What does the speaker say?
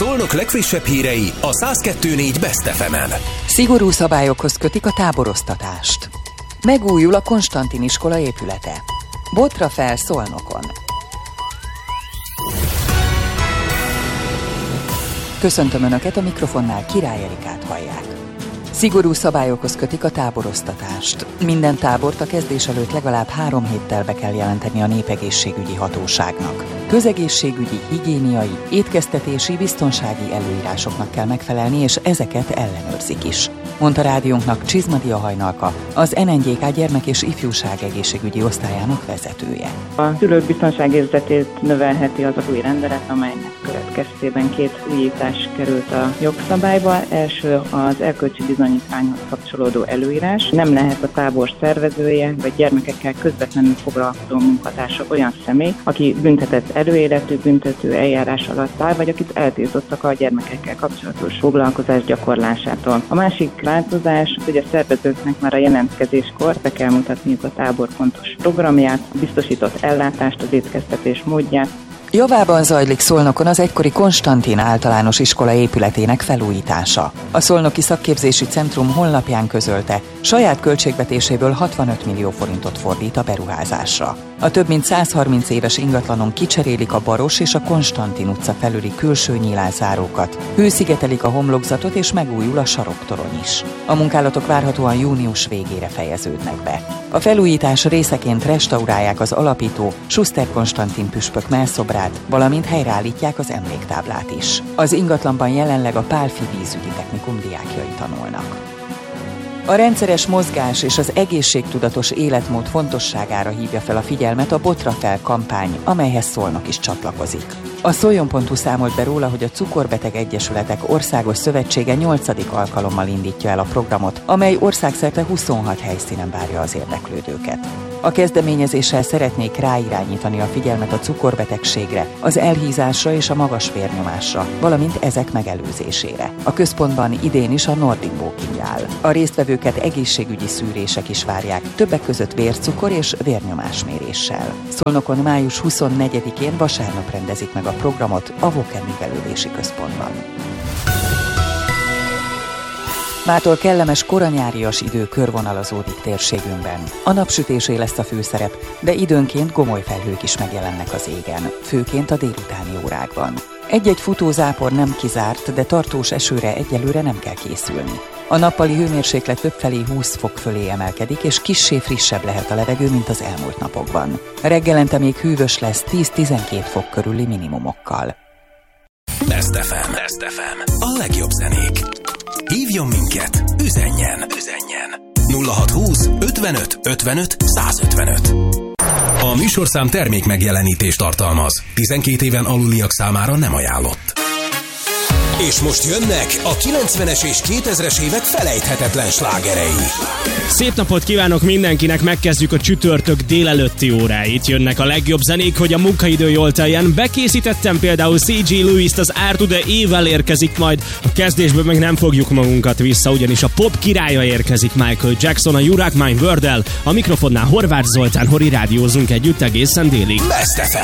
Szolnok legfrissebb hírei a 102.4 Best FM-en. Szigorú szabályokhoz kötik a táboroztatást. Megújul a Konstantin iskola épülete. Botra fel Szolnokon. Köszöntöm Önöket, a mikrofonnál Király Erikát hallják. Szigorú szabályokhoz kötik a táboroztatást. Minden tábort a kezdés előtt legalább 3 héttel be kell jelenteni a népegészségügyi hatóságnak. Közegészségügyi, higiéniai, étkeztetési, biztonsági előírásoknak kell megfelelni, és ezeket ellenőrzik is, mondta rádiónknak Csizmadia Hajnalka, az NNGK gyermek- és ifjúság egészségügyi osztályának vezetője. A szülők biztonságérzetét növelheti az új rendelet, amelynek következtében 2 újítás került a jogszabályba. Első az erkölcsi bizonyítványhoz kapcsolódó előírás. Nem lehet a tábor szervezője vagy gyermekekkel közvetlenül foglalkozó munkatársa olyan személy, aki büntetett előéletű büntető eljárás alatt áll, vagy akit eltiltottak a gyermekekkel kapcsolatos foglalkozás gyakorlásától. A másik változás, hogy a szervezőknek már a jelentkezéskor be kell mutatniuk a tábor fontos programját, a biztosított ellátást, az étkeztetés módját. Javában zajlik Szolnokon az egykori Konstantin általános iskola épületének felújítása. A Szolnoki Szakképzési Centrum honlapján közölte, saját költségvetéséből 65 millió forintot fordít a beruházásra. A több mint 130 éves ingatlanon kicserélik a Baros és a Konstantin utca felüli külső nyílászárókat, hőszigetelik a homlokzatot és megújul a saroktorony is. A munkálatok várhatóan június végére fejeződnek be. A felújítás részeként restaurálják az alapító Schuster Konstantin püspök mellszobrát, valamint helyreállítják az emléktáblát is. Az ingatlanban jelenleg a Pálffy vízügyi technikum diákjai tanulnak. A rendszeres mozgás és az egészségtudatos életmód fontosságára hívja fel a figyelmet a Botra fel kampány, amelyhez Szolnok is csatlakozik. A Szoljon.hu számolt be róla, hogy a Cukorbeteg Egyesületek Országos Szövetsége 8. alkalommal indítja el a programot, amely országszerte 26 helyszínen várja az érdeklődőket. A kezdeményezéssel szeretnék ráirányítani a figyelmet a cukorbetegségre, az elhízásra és a magas vérnyomásra, valamint ezek megelőzésére. A központban idén is a Nordic Walking áll. A résztvevőket egészségügyi szűrések is várják, többek között vércukor és vérnyomásméréssel. Szolnokon május 24-én vasárnap rendezik meg a programot a Voke Művelődési Központban. Mától kellemes koranyárias idő körvonalazódik térségünkben. A napsütésé lesz a főszerep, de időnként gomoly felhők is megjelennek az égen, főként a délutáni órákban. Egy-egy futózápor nem kizárt, de tartós esőre egyelőre nem kell készülni. A nappali hőmérséklet többfelé 20 fok fölé emelkedik, és kissé frissebb lehet a levegő, mint az elmúlt napokban. Reggelente még hűvös lesz 10-12 fok körüli minimumokkal. Best FM. A legjobb zenék. Hívjon minket, üzenjen. 0620 55 55 155. A műsorszám termék megjelenítést tartalmaz. 12 éven aluliak számára nem ajánlott. És most jönnek a 90-es és 2000-es évek felejthetetlen slágerei. Szép napot kívánok mindenkinek, megkezdjük a csütörtök délelőtti óráit. Jönnek a legjobb zenék, hogy a munkaidő jól teljen. Bekészítettem például C.G. Lewis-t, az Ártu de Ével érkezik majd. A kezdésből meg nem fogjuk magunkat vissza, ugyanis a pop királya érkezik, Michael Jackson, a You Rock My World-el. A mikrofonnál Horváth Zoltán, Hori rádiózunk együtt egészen délig. Best FM.